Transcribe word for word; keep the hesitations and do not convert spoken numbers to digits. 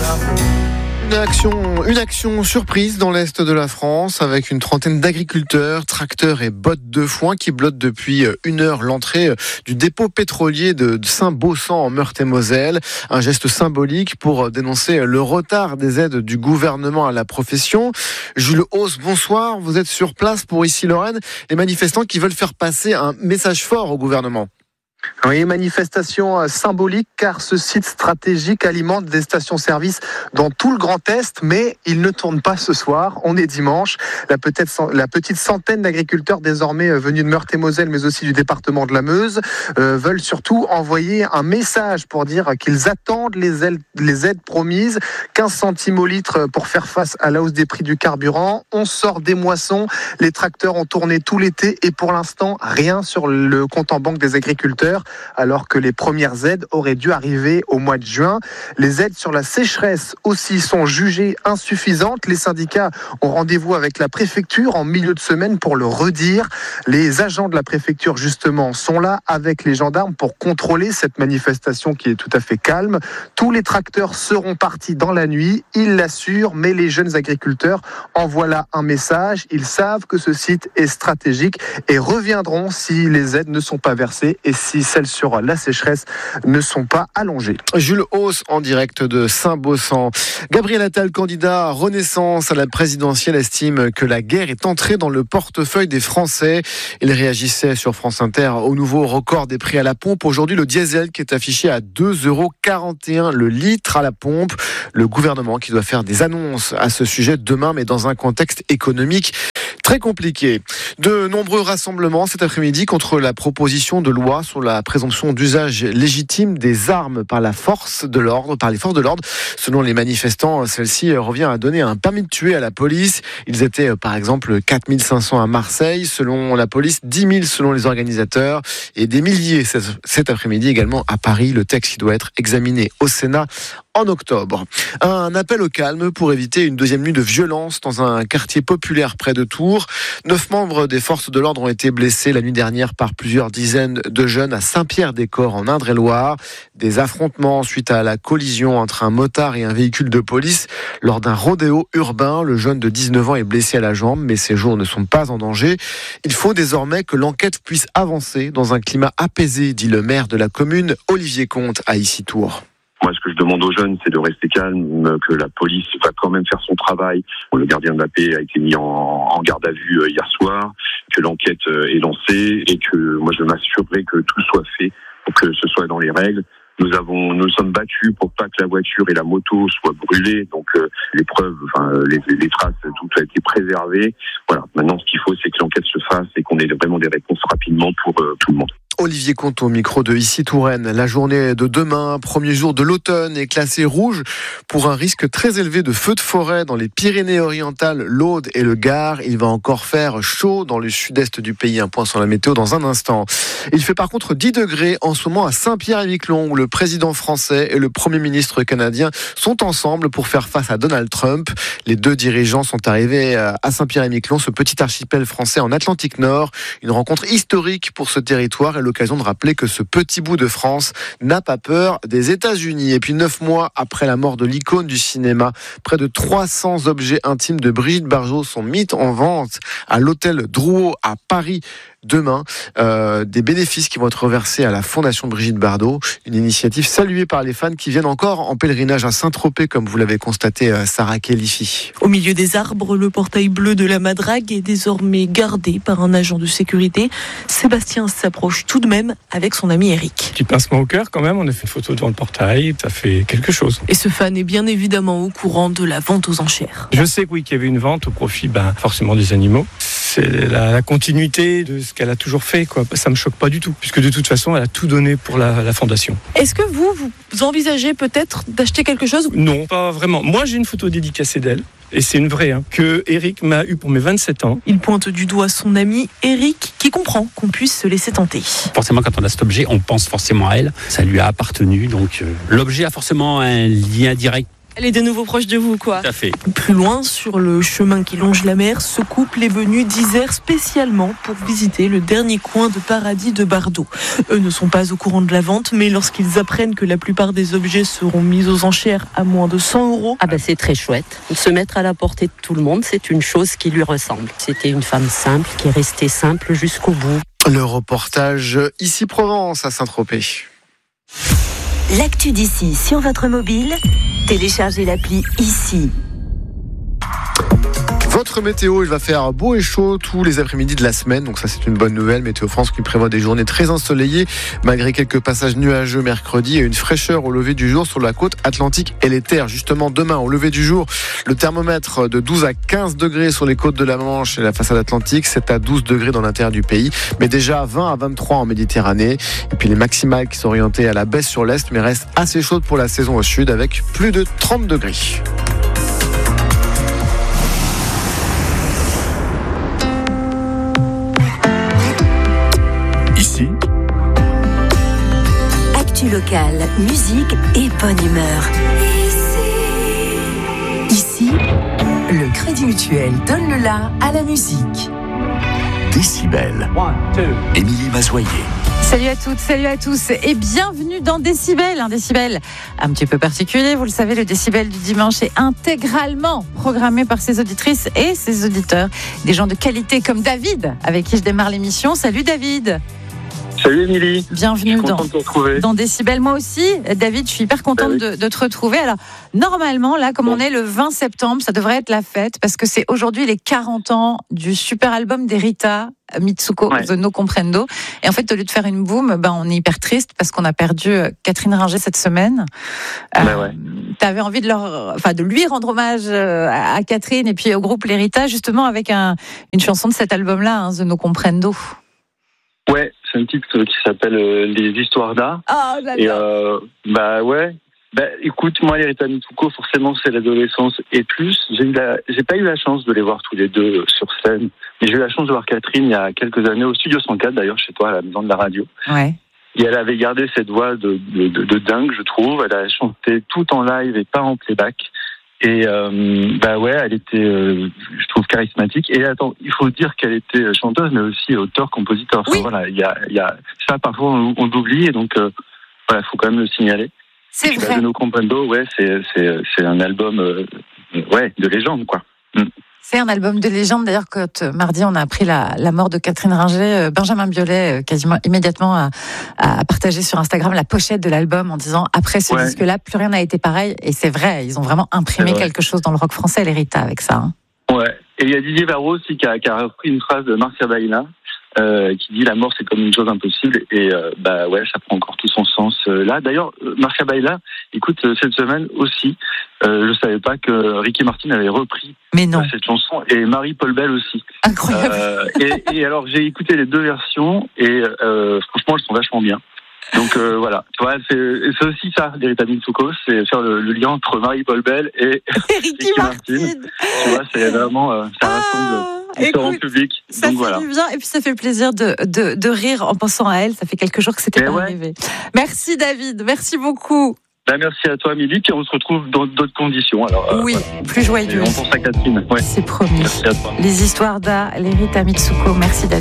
Une action, une action surprise dans l'est de la France avec une trentaine d'agriculteurs, tracteurs et bottes de foin qui bloquent depuis une heure l'entrée du dépôt pétrolier de Saint-Baussan en Meurthe-et-Moselle. Un geste symbolique pour dénoncer le retard des aides du gouvernement à la profession. Jules Hauss, bonsoir. Vous êtes sur place pour Ici Lorraine. Les manifestants qui veulent faire passer un message fort au gouvernement. Oui, manifestation symbolique car ce site stratégique alimente des stations-service dans tout le Grand Est, mais il ne tourne pas ce soir. On est dimanche. La, peut-être, la petite centaine d'agriculteurs désormais venus de Meurthe-et-Moselle, mais aussi du département de la Meuse, euh, veulent surtout envoyer un message pour dire qu'ils attendent les aides, les aides promises. quinze centimes au litre pour faire face à la hausse des prix du carburant. On sort des moissons. Les tracteurs ont tourné tout l'été et pour l'instant, rien sur le compte en banque des agriculteurs, alors que les premières aides auraient dû arriver au mois de juin. Les aides sur la sécheresse aussi sont jugées insuffisantes. Les syndicats ont rendez-vous avec la préfecture en milieu de semaine pour le redire. Les agents de la préfecture, justement, sont là avec les gendarmes pour contrôler cette manifestation qui est tout à fait calme. Tous les tracteurs seront partis dans la nuit, ils l'assurent, mais les jeunes agriculteurs envoient là un message. Ils savent que ce site est stratégique et reviendront si les aides ne sont pas versées et si celles sur la sécheresse ne sont pas allongées. Jules Hauss en direct de Saint-Baussan. Gabriel Attal, candidat Renaissance à la présidentielle, estime que la guerre est entrée dans le portefeuille des Français. Il réagissait sur France Inter au nouveau record des prix à la pompe. Aujourd'hui, le diesel qui est affiché à deux euros quarante et un le litre à la pompe. Le gouvernement qui doit faire des annonces à ce sujet demain, mais dans un contexte économique très compliqué. De nombreux rassemblements cet après-midi contre la proposition de loi sur la présomption d'usage légitime des armes par la force de l'ordre, par les forces de l'ordre. Selon les manifestants, celle-ci revient à donner un permis de tuer à la police. Ils étaient par exemple quatre mille cinq cents à Marseille, selon la police, dix mille selon les organisateurs et des milliers cet après-midi également à Paris. Le texte qui doit être examiné au Sénat en octobre. Un appel au calme pour éviter une deuxième nuit de violence dans un quartier populaire près de Tours. Neuf membres des forces de l'ordre ont été blessés la nuit dernière par plusieurs dizaines de jeunes à Saint-Pierre-des-Corps en Indre-et-Loire. Des affrontements suite à la collision entre un motard et un véhicule de police lors d'un rodéo urbain. Le jeune de dix-neuf ans est blessé à la jambe, mais ses jours ne sont pas en danger. Il faut désormais que l'enquête puisse avancer dans un climat apaisé, dit le maire de la commune, Olivier Comte, à Issy-Tours. Moi, ce que je demande aux jeunes, c'est de rester calme, que la police va quand même faire son travail. Le gardien de la paix a été mis en, en garde à vue hier soir, que l'enquête est lancée et que moi, je m'assurerai que tout soit fait pour que ce soit dans les règles. Nous avons, nous sommes battus pour pas que la voiture et la moto soient brûlées. Donc, euh, les preuves, enfin, les, les traces, tout a été préservé. Voilà. Maintenant, ce qu'il faut, c'est que l'enquête se fasse et qu'on ait vraiment des réponses rapidement pour euh, tout le monde. Olivier Comte au micro de Ici Touraine. La journée de demain, premier jour de l'automne, est classée rouge pour un risque très élevé de feux de forêt dans les Pyrénées-Orientales, l'Aude et le Gard. Il va encore faire chaud dans le sud-est du pays. Un point sur la météo dans un instant. Il fait par contre dix degrés en ce moment à Saint-Pierre-et-Miquelon, où le président français et le premier ministre canadien sont ensemble pour faire face à Donald Trump. Les deux dirigeants sont arrivés à Saint-Pierre-et-Miquelon, ce petit archipel français en Atlantique Nord. Une rencontre historique pour ce territoire et l'occasion de rappeler que ce petit bout de France n'a pas peur des États-Unis. Et puis neuf mois après la mort de l'icône du cinéma, près de trois cents objets intimes de Brigitte Bardot sont mis en vente à l'hôtel Drouot à Paris demain. Euh, des bénéfices qui vont être reversés à la Fondation Brigitte Bardot. Une initiative saluée par les fans qui viennent encore en pèlerinage à Saint-Tropez, comme vous l'avez constaté, Sarah Kelifi. Au milieu des arbres, le portail bleu de la Madrague est désormais gardé par un agent de sécurité. Sébastien s'approche tout de même avec son ami Eric. Petit pincement au cœur quand même, on a fait une photo devant le portail, ça fait quelque chose. Et ce fan est bien évidemment au courant de la vente aux enchères. Je sais que oui, qu'il y avait une vente au profit ben, forcément des animaux. C'est la, la continuité de ce qu'elle a toujours fait, quoi. Ça me choque pas du tout, puisque de toute façon, elle a tout donné pour la, la fondation. Est-ce que vous, vous envisagez peut-être d'acheter quelque chose ? Non, pas vraiment. Moi, j'ai une photo dédicacée d'elle. Et c'est une vraie, hein, que Eric m'a eu pour mes vingt-sept ans. Il pointe du doigt son ami Eric, qui comprend qu'on puisse se laisser tenter. Forcément, quand on a cet objet, on pense forcément à elle. Ça lui a appartenu, donc euh, l'objet a forcément un lien direct Elle est de nouveau proche de vous, quoi. Tout à fait. Plus loin, sur le chemin qui longe la mer, ce couple est venu d'Isère spécialement pour visiter le dernier coin de paradis de Bardot. Eux ne sont pas au courant de la vente, mais lorsqu'ils apprennent que la plupart des objets seront mis aux enchères à moins de cent euros... Ah ben c'est très chouette. Se mettre à la portée de tout le monde, c'est une chose qui lui ressemble. C'était une femme simple qui est restée simple jusqu'au bout. Le reportage Ici Provence à Saint-Tropez. L'actu d'ici sur votre mobile, téléchargez l'appli Ici. Votre météo, il va faire beau et chaud tous les après-midi de la semaine, donc ça c'est une bonne nouvelle. Météo France qui prévoit des journées très ensoleillées malgré quelques passages nuageux mercredi et une fraîcheur au lever du jour sur la côte atlantique et les terres. Justement demain au lever du jour, le thermomètre de douze à quinze degrés sur les côtes de la Manche et la façade atlantique, sept à douze degrés dans l'intérieur du pays, mais déjà vingt à vingt-trois en Méditerranée. Et puis les maximales qui sont orientées à la baisse sur l'est mais restent assez chaudes pour la saison au sud avec plus de trente degrés. Actu locale, musique et bonne humeur. Ici, le Crédit Mutuel donne le la à la musique. Décibel. Émilie Mazoyer. Salut à toutes, salut à tous et bienvenue dans Décibel. Un décibel un petit peu particulier, vous le savez, le décibel du dimanche est intégralement programmé par ses auditrices et ses auditeurs. Des gens de qualité comme David, avec qui je démarre l'émission. Salut David. Salut Émilie. Bienvenue dans, de dans Décibel. Moi aussi, David, je suis hyper contente ben oui. de, de te retrouver. Alors, normalement, là, comme bon. on est le vingt septembre, ça devrait être la fête parce que c'est aujourd'hui les quarante ans du super album d'Erita Mitsuko, ouais. The No Comprendo. Et en fait, au lieu de faire une boum, ben, on est hyper triste parce qu'on a perdu Catherine Ringer cette semaine. Ben euh, ouais. Tu avais envie de, leur, enfin, de lui rendre hommage à Catherine et puis au groupe L'Erita, justement avec un, une chanson de cet album-là, hein, The No Comprendo. Ouais, c'est un titre qui s'appelle euh, Les Histoires d'Art. Oh, j'adore. Et euh, bah ouais. Bah écoute, moi, l'Erita Mitsuko, forcément, c'est l'adolescence et plus. J'ai eu la, j'ai pas eu la chance de les voir tous les deux sur scène, mais j'ai eu la chance de voir Catherine il y a quelques années au Studio cent quatre, d'ailleurs, chez toi, à la maison de la radio. Ouais. Et elle avait gardé cette voix de, de, de, de dingue, je trouve. Elle a chanté tout en live et pas en playback. Et euh, bah ouais, elle était, euh, je trouve, charismatique. Et attends, il faut dire qu'elle était chanteuse, mais aussi auteur-compositeur. Enfin, oui. Voilà, il y a, il y a ça parfois on, on l'oublie, et donc euh, voilà, faut quand même le signaler. C'est et vrai. The No Comprendo, ouais, c'est c'est c'est un album, euh, ouais, de légende, quoi. Mm. C'est un album de légende. D'ailleurs, quand euh, mardi, on a appris la, la mort de Catherine Ringer, euh, Benjamin Biolay, euh, quasiment immédiatement, a, a partagé sur Instagram la pochette de l'album en disant « Après ce ouais. disque-là, plus rien n'a été pareil ». Et c'est vrai, ils ont vraiment imprimé quelque chose dans le rock français, l'Erita, avec ça. Hein. Ouais. Et il y a Didier Varro aussi qui a, qui a repris une phrase de Marcia Baïna, euh, qui dit « La mort, c'est comme une chose impossible ». Et euh, bah ouais, ça prend encore tout son sens euh, là. D'ailleurs, euh, Marcia Baïna, écoute, euh, cette semaine aussi, euh, je savais pas que Ricky Martin avait repris Mais non. cette chanson, et Marie-Paul Bell aussi. Incroyable. Euh, et, et alors, j'ai écouté les deux versions, et euh, franchement, elles sont vachement bien. Donc euh, voilà, tu vois, c'est, c'est aussi ça, l'Erita Mitsuko, c'est faire le, le lien entre Marie-Paul Bell et, et Ricky Martin. Tu vois, c'est vraiment, euh, ça rassemble différents publics. Ça donc fait voilà. du bien, et puis ça fait plaisir de, de, de rire en pensant à elle. Ça fait quelques jours que c'était mais pas ouais. arrivé. Merci David, merci beaucoup. Ben, merci à toi, Amélie, puis on se retrouve dans d'autres conditions. Alors, oui, euh, voilà. Plus joyeuses. On pense à Catherine. Ouais. C'est promis. Merci à toi. Les histoires d'A, l'Erita Mitsuko. Merci David.